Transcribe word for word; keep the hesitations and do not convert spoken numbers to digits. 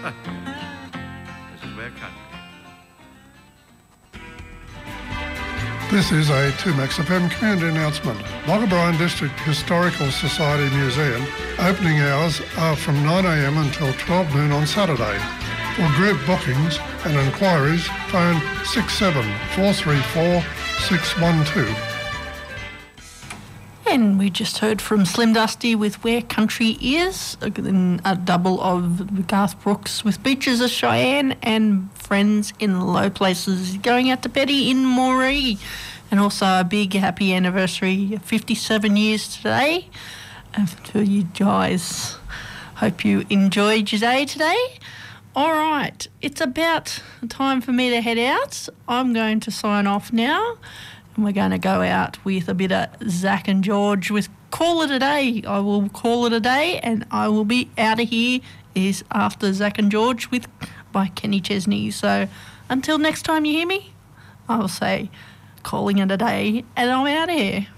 This is where country. This is a two Max F M community announcement. Logabrine District Historical Society Museum opening hours are from nine a m until twelve noon on Saturday. For group bookings and inquiries, phone six seven four three four six one two. And we just heard from Slim Dusty with Where Country Is, then a double of Garth Brooks with Beaches of Cheyenne and Friends in Low Places, going out to Betty in Moree. And also a big happy anniversary, fifty-seven years today, uh, to you guys. Hope you enjoyed your day today. All right, it's about time for me to head out. I'm going to sign off now. And we're going to go out with a bit of Zach and George with Call It A Day. I will call it a day and I will be out of here is after Zach and George with by Kenny Chesney. So until next time you hear me, I will say calling it a day and I'm out of here.